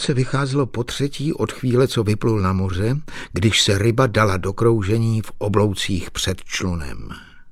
slunce vycházelo potřetí od chvíle, co vyplul na moře, když se ryba dala do kroužení v obloucích před člunem.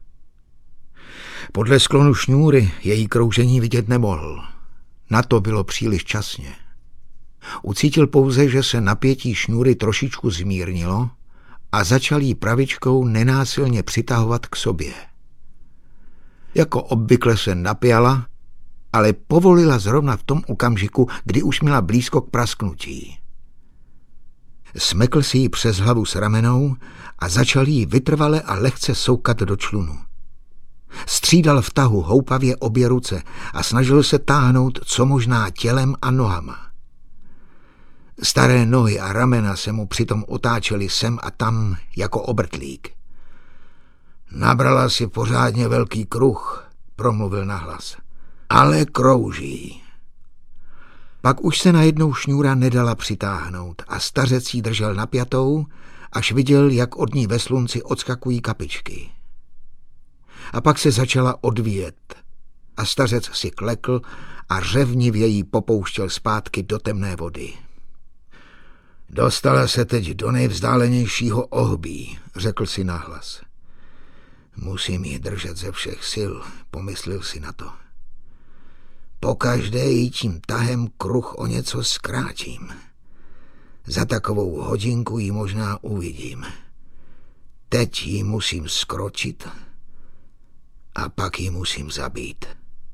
Podle sklonu šňůry její kroužení vidět nemohl. Na to bylo příliš časně. Ucítil pouze, že se napětí šňůry trošičku zmírnilo a začal jí pravičkou nenásilně přitahovat k sobě. Jako obvykle se napjala, ale povolila zrovna v tom okamžiku, kdy už měla blízko k prasknutí. Smekl si ji přes hlavu s ramenou a začal jí vytrvale a lehce soukat do člunu. Střídal v tahu houpavě obě ruce a snažil se táhnout co možná tělem a nohama. Staré nohy a ramena se mu přitom otáčely sem a tam jako obrtlík. Nabrala si pořádně velký kruh, promluvil nahlas. Ale krouží. Pak už se najednou šňůra nedala přitáhnout a stařec jí držel napjatou, až viděl, jak od ní ve slunci odskakují kapičky. A pak se začala odvíjet a stařec si klekl a řevnivě jí popouštěl zpátky do temné vody. Dostala se teď do nejvzdálenějšího ohbí, řekl si nahlas. Musím ji držet ze všech sil, pomyslel si na to. Pokaždé jí tím tahem kruh o něco zkrátím. Za takovou hodinku ji možná uvidím. Teď ji musím skročit a pak ji musím zabít.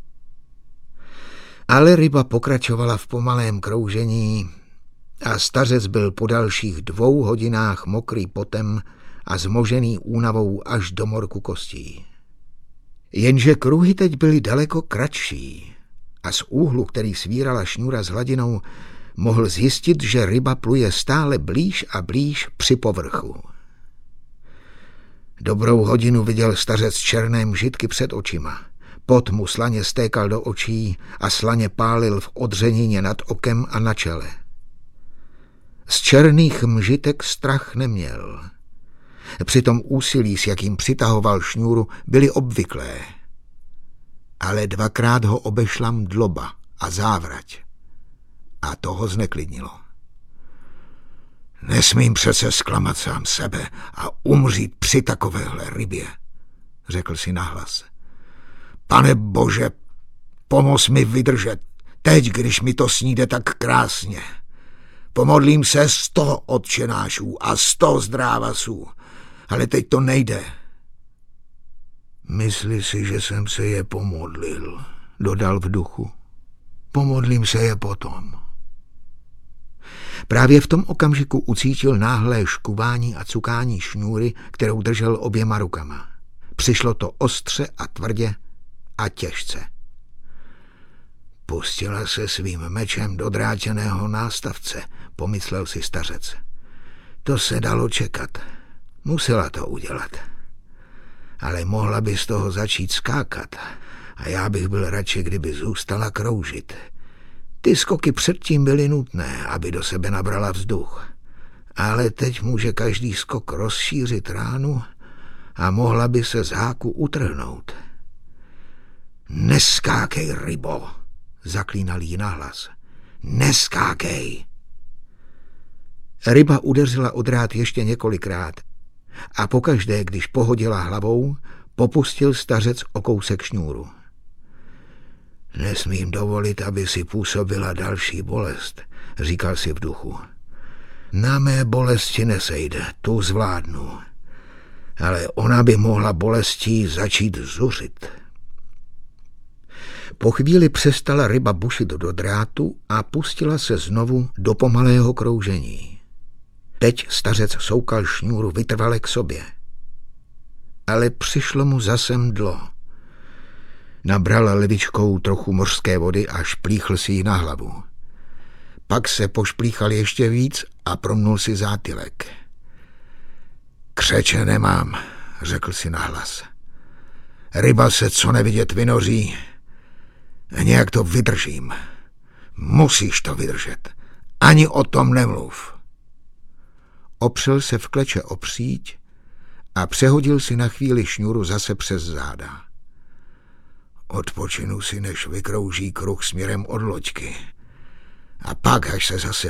Ale ryba pokračovala v pomalém kroužení a stařec byl po dalších 2 hodinách mokrý potem a zmožený únavou až do morku kostí. Jenže kruhy teď byly daleko kratší a z úhlu, který svírala šňůra s hladinou, mohl zjistit, že ryba pluje stále blíž a blíž při povrchu. Dobrou hodinu viděl stařec černé mžitky před očima. Pot mu slaně stékal do očí a slaně pálil v odřenině nad okem a na čele. Z černých mžitek strach neměl. Přitom úsilí, s jakým přitahoval šňůru, byly obvyklé. Ale 2krát ho obešla mdloba a závrať. A to ho zneklidnilo. Nesmím přece zklamat sám sebe a umřít při takovéhle rybě, řekl si nahlas. Pane Bože, pomoz mi vydržet, teď, když mi to sníde tak krásně. Pomodlím se 100 otčenášů a 100 zdrávasů, ale teď to nejde. Myslí si, že jsem se je pomodlil, dodal v duchu. Pomodlím se je potom. Právě v tom okamžiku ucítil náhlé škuvání a cukání šňůry, kterou držel oběma rukama. Přišlo to ostře a tvrdě a těžce. Pustila se svým mečem do drátěného nástavce, pomyslel si stařec. To se dalo čekat. Musela to udělat. Ale mohla by z toho začít skákat a já bych byl radši, kdyby zůstala kroužit. Ty skoky předtím byly nutné, aby do sebe nabrala vzduch. Ale teď může každý skok rozšířit ránu a mohla by se z háku utrhnout. Neskákej, rybo, zaklínal jí nahlas. Neskákej. Ryba udeřila o drát ještě několikrát a pokaždé, když pohodila hlavou, popustil stařec o kousek šňůru. Nesmím dovolit, aby si působila další bolest, říkal si v duchu. Na mé bolesti nesejde, tu zvládnu. Ale ona by mohla bolestí začít zuřit. Po chvíli přestala ryba bušit do drátu a pustila se znovu do pomalého kroužení. Teď stařec soukal šňůru vytrvale k sobě. Ale přišlo mu zase mdlo. Nabral levičkou trochu mořské vody a šplíchl si ji na hlavu. Pak se pošplíchal ještě víc a promnul si zátylek. Křeče nemám, řekl si nahlas. Ryba se co nevidět vynoří. Nějak to vydržím. Musíš to vydržet. Ani o tom nemluv. Opřel se v kleče o příď a přehodil si na chvíli šňůru zase přes záda. Odpočinu si, než vykrouží kruh směrem od loďky. A pak, až se zase